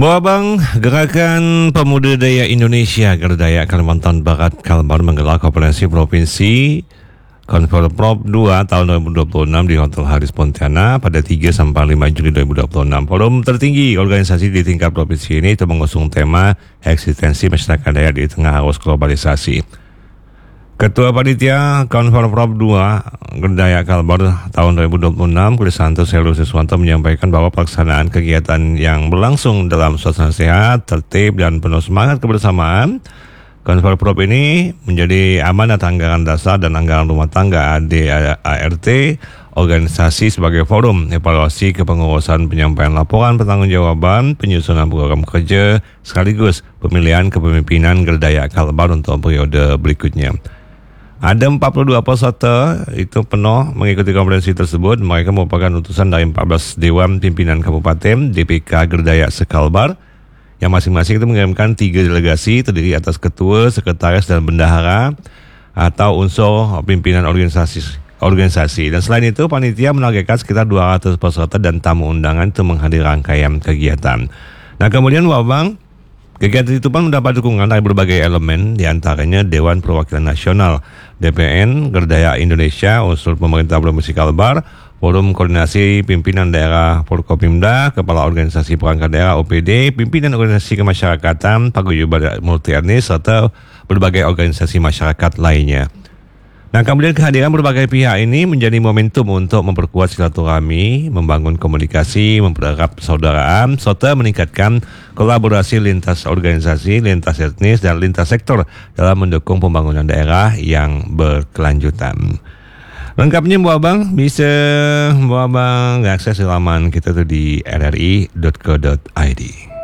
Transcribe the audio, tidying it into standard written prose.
Abang, Gerakan Pemuda Daya Indonesia Gerdaya Kalimantan Barat Kalbar menggelar konferensi provinsi Konferprov 2 tahun 2026 di Hotel Haris Pontianak pada 3 sampai 5 Juli 2026. Forum tertinggi organisasi di tingkat provinsi ini itu mengusung tema eksistensi masyarakat daya di tengah arus globalisasi. Ketua Panitia Konferprov 2 Gerdaya Kalbar tahun 2026, Krisanto Selu Siswanto menyampaikan bahwa pelaksanaan kegiatan yang berlangsung dalam suasana sehat, tertib, dan penuh semangat kebersamaan. Konferprov ini menjadi amanat anggaran dasar dan anggaran rumah tangga ADART organisasi sebagai forum evaluasi kepengurusan, penyampaian laporan pertanggungjawaban, penyusunan program kerja, sekaligus pemilihan kepemimpinan Gerdaya Kalbar untuk periode berikutnya. Ada 42 peserta itu penuh mengikuti konferensi tersebut. Mereka merupakan utusan dari 14 Dewan Pimpinan Kabupaten DPK Gerdaya se-Kalbar yang masing-masing itu mengirimkan 3 delegasi terdiri atas ketua, sekretaris, dan bendahara atau unsur pimpinan organisasi. Dan selain itu, panitia menargetkan sekitar 200 peserta dan tamu undangan untuk menghadiri rangkaian kegiatan. Nah, kemudian Wabang, kegiatan itu pun mendapat dukungan dari berbagai elemen, diantaranya Dewan Perwakilan Nasional, DPN, Gerdaya Indonesia, unsur pemerintah Provinsi Kalbar, Forum Koordinasi Pimpinan Daerah Forkopimda, Kepala Organisasi Perangkat Daerah OPD, Pimpinan Organisasi Kemasyarakatan, Paguyuban Multi Etnis, serta berbagai organisasi masyarakat lainnya. Nah, kemudian kehadiran berbagai pihak ini menjadi momentum untuk memperkuat silaturahmi, membangun komunikasi, mempererat persaudaraan, serta meningkatkan kolaborasi lintas organisasi, lintas etnis, dan lintas sektor dalam mendukung pembangunan daerah yang berkelanjutan. Lengkapnya Bu Abang bisa Bu Abang akses laman kita tuh di rri.co.id.